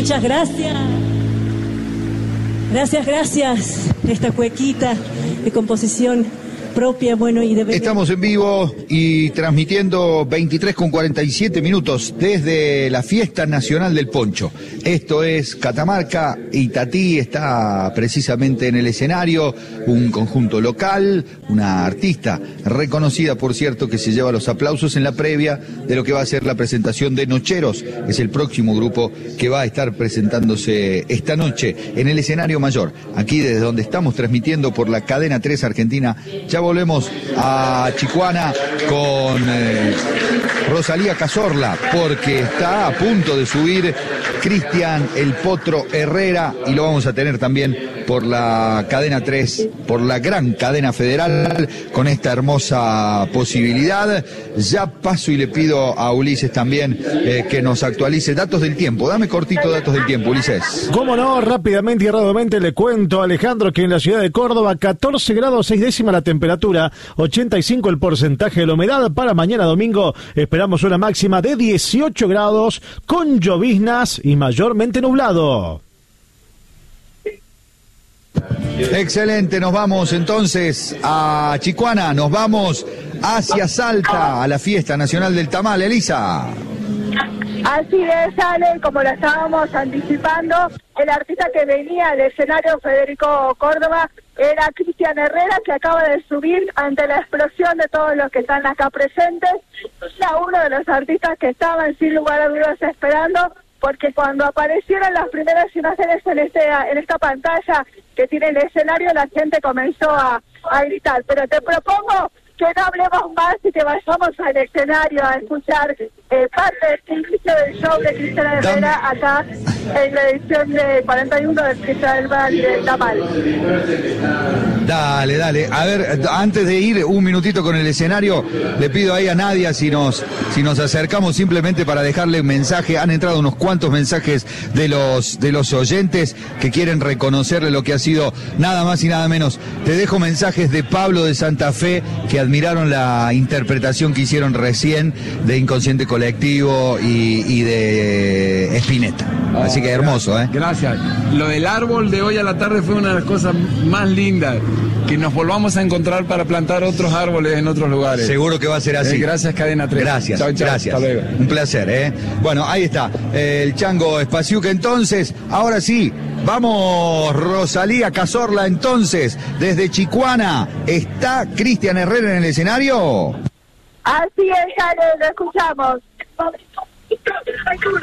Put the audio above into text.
Muchas gracias. Gracias. Esta cuequita de composición propia, bueno, y de... Estamos en vivo y transmitiendo 23:47 desde la Fiesta Nacional del Poncho. Esto es Catamarca. Itatí está precisamente en el escenario, un conjunto local, una artista reconocida, por cierto, que se lleva los aplausos en la previa de lo que va a ser la presentación de Nocheros. Es el próximo grupo que va a estar presentándose esta noche en el escenario mayor, aquí desde donde estamos transmitiendo por la Cadena 3 Argentina. Ya volvemos a Chicuana con Rosalía Cazorla, porque está a punto de subir Cristian El Potro Herrera, y lo vamos a tener también por la Cadena 3, por la gran cadena federal, con esta hermosa posibilidad. Ya paso y le pido a Ulises también que nos actualice datos del tiempo. Dame cortito datos del tiempo, Ulises. Cómo no, rápidamente y erradamente le cuento, Alejandro, que en la ciudad de Córdoba, 14 grados 6 décimas la temperatura, 85 el porcentaje de la humedad. Para mañana domingo esperamos una máxima de 18 grados, con lloviznas y mayormente nublado. Excelente, nos vamos entonces a Chicuana, nos vamos hacia Salta, a la Fiesta Nacional del Tamal. Elisa. Así es, Ale, como lo estábamos anticipando, el artista que venía al escenario, Federico Córdoba, era Cristian Herrera, que acaba de subir ante la explosión de todos los que están acá presentes. Era uno de los artistas que estaban sin lugar a dudas esperando, porque cuando aparecieron las primeras imágenes en esta pantalla que tiene el escenario, la gente comenzó a gritar. Pero te propongo que no hablemos más y que vayamos al escenario a escuchar parte del inicio del show de Cristian Herrera acá en la edición de 41 del Festival del Tamal. Dale. A ver, antes de ir un minutito con el escenario, le pido ahí a Nadia si nos acercamos simplemente para dejarle un mensaje. Han entrado unos cuantos mensajes de los oyentes que quieren reconocerle lo que ha sido nada más y nada menos. Te dejo mensajes de Pablo de Santa Fe, que admiraron la interpretación que hicieron recién de Inconsciente Colectivo y de Spinetta. Así que hermoso, ¿eh? Gracias. Lo del árbol de hoy a la tarde fue una de las cosas más lindas. Que nos volvamos a encontrar para plantar otros árboles en otros lugares. Seguro que va a ser así. Gracias, Cadena 3. Gracias, chau, gracias. Hasta luego. Un placer, ¿eh? Bueno, ahí está. El Chango Espaciuca, entonces. Ahora sí, vamos, Rosalía Cazorla, entonces. Desde Chicuana, ¿está Cristian Herrera en el escenario? Así es, Ale, lo escuchamos.